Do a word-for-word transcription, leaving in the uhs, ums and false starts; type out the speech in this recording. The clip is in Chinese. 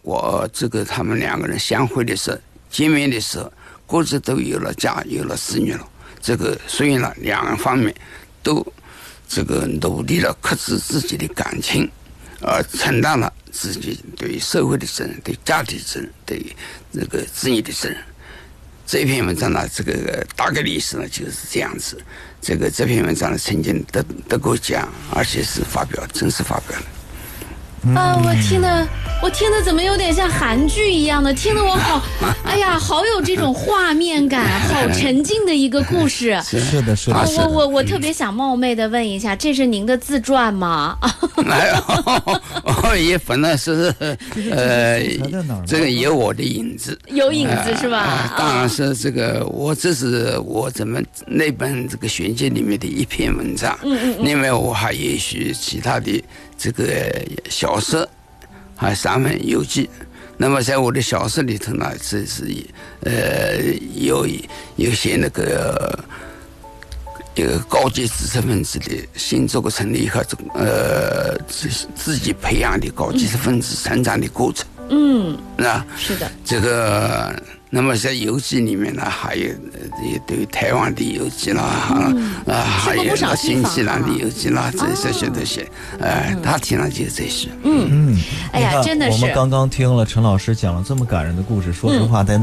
我这个他们两个人相会的时候，见面的时候，各自都有了家，有了子女了。这个所以呢，两方面都这个努力了克制自己的感情，而承担了自己对社会的责任、对家庭的责任、对这个子女的责任。这篇文章呢，这个大概的意思呢就是这样子。这个这篇文章呢，曾经得得过奖，而且是发表，正式发表了。 啊，我听的，我听的怎么有点像韩剧一样的？听得我好，哎呀，好有这种画面感，好沉浸的一个故事。 是是的，是的。 我我我特别想冒昧的问一下，这是您的自传吗？ 哦，也反正是呃，这个有我的影子， 有影子是吧？ 呃、当然是这个，我这是我咱们那本这个选集里面的一篇文章。嗯嗯嗯。另外我还也许其他的这个小说，还有散文、游记。那么在我的小说里头呢，这是呃有有些那个一个高级知识分子的新中国成立和呃自自己培养的高级知识分子成长的过程。嗯，那是的， 这个。那么在游记里面呢，还有也对台湾的游记啦，啊、嗯呃，还有新西兰的游记啦，这这些东西，呃，他提了就是这些。 嗯嗯，哎呀，真的是。 我们刚刚听了陈老师讲了这么感人的故事，说实话，在